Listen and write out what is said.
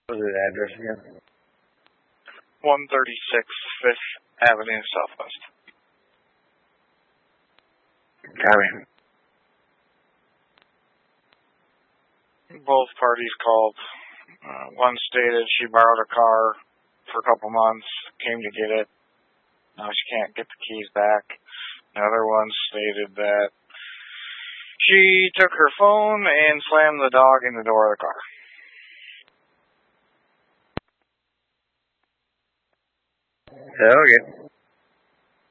What was the address again? 136 5th Avenue Southwest. Copy. Both parties called. One stated she borrowed a car for a couple months, came to get it. Now she can't get the keys back. The other one stated that she took her phone and slammed the dog in the door of the car. Okay.